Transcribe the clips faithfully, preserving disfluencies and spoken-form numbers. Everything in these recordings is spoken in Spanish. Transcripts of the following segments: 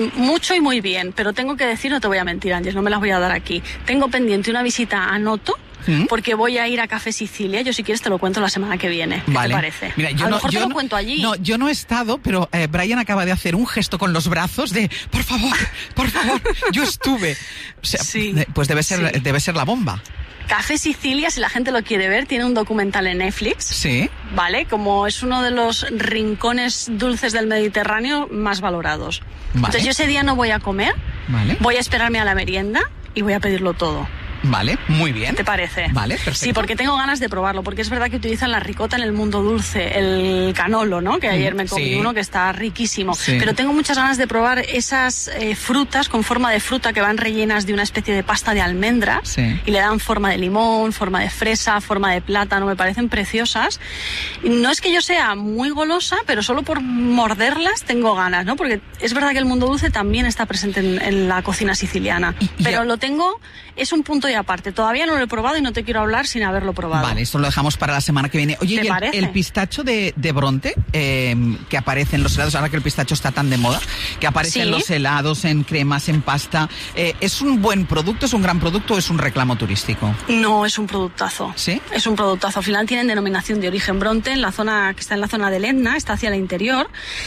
Mucho y muy bien, pero tengo que decir, no te voy a mentir, Ángel, no me las voy a dar aquí. Tengo pendiente una visita a Noto, ¿Mm? porque voy a ir a Café Sicilia. Yo, si quieres, te lo cuento la semana que viene. ¿Qué vale. te parece? Mira, yo a lo no, mejor yo te lo no, cuento allí. No, yo no he estado, pero eh, Brian acaba de hacer un gesto con los brazos de, por favor, por favor, yo estuve. O sea, sí, pues debe ser, sí. debe ser la bomba. Café Sicilia, si la gente lo quiere ver, tiene un documental en Netflix. Sí. Vale, como es uno de los rincones dulces del Mediterráneo más valorados. Vale. Entonces yo ese día no voy a comer, vale. voy a esperarme a la merienda y voy a pedirlo todo. Vale, muy bien. ¿Te parece? Vale, perfecto. Sí, porque tengo ganas de probarlo, porque es verdad que utilizan la ricota en el mundo dulce, el canolo, ¿no? Que ayer me comí sí. uno que está riquísimo. Sí. Pero tengo muchas ganas de probar esas eh, frutas con forma de fruta que van rellenas de una especie de pasta de almendras sí. y le dan forma de limón, forma de fresa, forma de plátano, me parecen preciosas. No es que yo sea muy golosa, pero solo por morderlas tengo ganas, ¿no? Porque es verdad que el mundo dulce también está presente en, en la cocina siciliana. Y, pero ya... lo tengo, es un punto y aparte, todavía no lo he probado y no te quiero hablar sin haberlo probado. Vale, esto lo dejamos para la semana que viene. Oye, ¿y el, el pistacho de, de Bronte, eh, que aparece en los helados, ahora que el pistacho está tan de moda, que aparece ¿Sí? en los helados, en cremas, en pasta, eh, ¿es un buen producto, es un gran producto o es un reclamo turístico? No, es un productazo. ¿Sí? Es un productazo. Al final tienen denominación de origen Bronte, en la zona que está en la zona del Etna, está hacia el interior.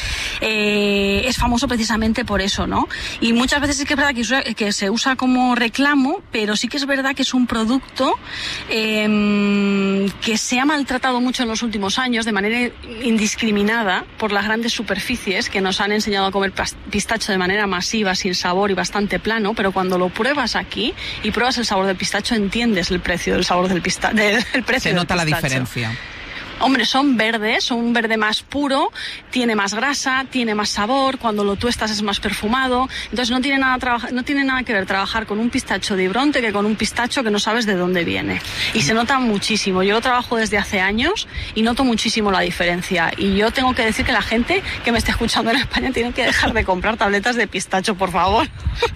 Eh, es famoso precisamente por eso, ¿no? Y muchas veces es que es verdad que, usa, que se usa como reclamo, pero sí que es verdad que es un producto eh, que se ha maltratado mucho en los últimos años de manera indiscriminada por las grandes superficies que nos han enseñado a comer pistacho de manera masiva, sin sabor y bastante plano, pero cuando lo pruebas aquí y pruebas el sabor del pistacho, entiendes el precio del sabor del pistacho. Del precio se nota del la diferencia. Hombre, son verdes, son un verde más puro, tiene más grasa, tiene más sabor, cuando lo tuestas es más perfumado, entonces no tiene nada, traba- no tiene nada que ver trabajar con un pistacho de Bronte que con un pistacho que no sabes de dónde viene. Y se nota muchísimo. Yo lo trabajo desde hace años y noto muchísimo la diferencia. Y yo tengo que decir que la gente que me esté escuchando en España tiene que dejar de comprar tabletas de pistacho, por favor.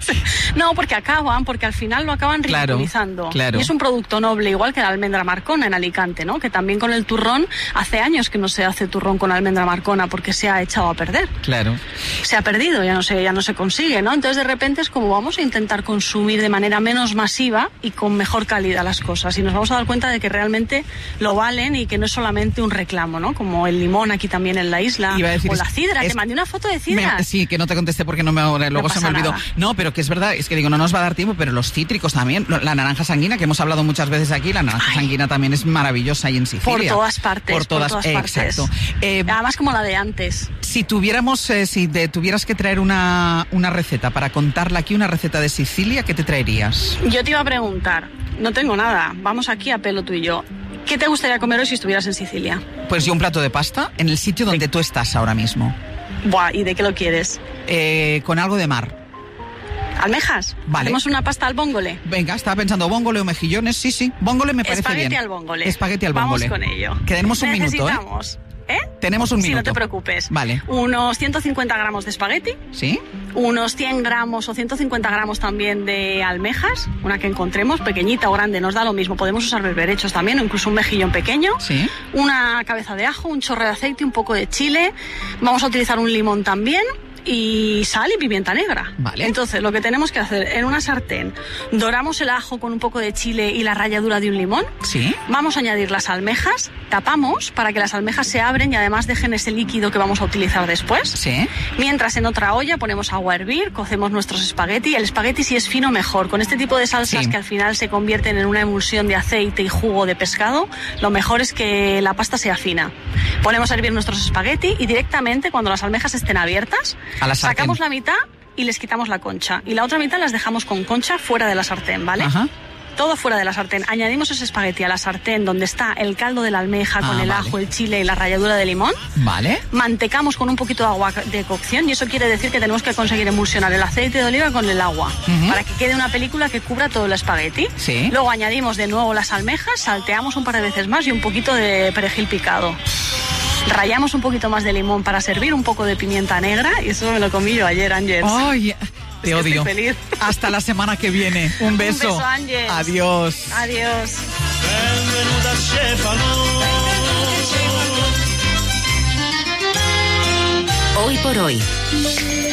No, porque acaban, porque al final lo acaban ridiculizando. Claro, claro. Y es un producto noble, igual que la almendra marcona en Alicante, ¿no? Que también con el turrón, hace años que no se hace turrón con almendra marcona porque se ha echado a perder. Claro. Se ha perdido, ya no se, ya no se consigue, ¿no? Entonces de repente es como vamos a intentar consumir de manera menos masiva y con mejor calidad las cosas. Y nos vamos a dar cuenta de que realmente lo valen y que no es solamente un reclamo, ¿no? Como el limón aquí también en la isla. Iba a decir, o la es, cidra, es, te mandé una foto de cidra. Me, sí, que no te contesté porque no me, luego no se me olvidó. Nada. No, pero que es verdad, es que digo, no nos va a dar tiempo, pero los cítricos también, la naranja sanguina, que hemos hablado muchas veces aquí, la naranja Ay. sanguina también es maravillosa y en Sicilia. Por todas partes. Por todas, por todas eh, partes. Exacto. Eh, Además como la de antes. Si tuviéramos, eh, si te tuvieras que traer una, una receta para contarla aquí, una receta de Sicilia, ¿qué te traerías? Yo te iba a preguntar, no tengo nada, vamos aquí a pelo tú y yo. ¿Qué te gustaría comer hoy si estuvieras en Sicilia? Pues yo un plato de pasta en el sitio donde ¿De? tú estás ahora mismo. Buah, ¿y de qué lo quieres? Eh, con algo de mar. ¿Almejas? Vale. ¿Hacemos una pasta al bóngole? Venga, estaba pensando bóngole o mejillones. Sí, sí, bóngole me parece Espagueti bien. al bóngole. Espagueti al bóngole. Vamos con ello. Que tenemos un Necesitamos, minuto, ¿eh? ¿eh? Tenemos un sí, minuto. no te preocupes. Vale. Unos ciento cincuenta gramos de espagueti. ¿Sí? Unos cien gramos o ciento cincuenta gramos también de almejas, una que encontremos, pequeñita o grande, nos da lo mismo. Podemos usar berberechos también o incluso un mejillón pequeño. Sí. Una cabeza de ajo, un chorro de aceite, un poco de chile. Vamos a utilizar un limón también. Y sal y pimienta negra. Vale. Entonces, lo que tenemos que hacer, en una sartén, doramos el ajo con un poco de chile y la ralladura de un limón. Sí. Vamos a añadir las almejas, tapamos para que las almejas se abren y además dejen ese líquido que vamos a utilizar después. Sí. Mientras en otra olla ponemos agua a hervir, cocemos nuestros espagueti. El espagueti, si es fino, mejor. Con este tipo de salsas sí. que al final se convierten en una emulsión de aceite y jugo de pescado, lo mejor es que la pasta sea fina. Ponemos a hervir nuestros espagueti y directamente, cuando las almejas estén abiertas, a la sacamos la mitad y les quitamos la concha. Y la otra mitad las dejamos con concha fuera de la sartén, ¿vale? Ajá. Todo fuera de la sartén. Añadimos ese espagueti a la sartén donde está el caldo de la almeja con ah, el vale. ajo, el chile y la ralladura de limón. Vale. Mantecamos con un poquito de agua de cocción y eso quiere decir que tenemos que conseguir emulsionar el aceite de oliva con el agua uh-huh. para que quede una película que cubra todo el espagueti. Sí. Luego añadimos de nuevo las almejas, salteamos un par de veces más y un poquito de perejil picado. Rallamos un poquito más de limón para servir, un poco de pimienta negra y eso me lo comí yo ayer, Ángel. ¡Ay! Te odio. Estoy feliz. Hasta la semana que viene. Un beso. Un beso, Ángel. Adiós. Adiós. Hoy por hoy.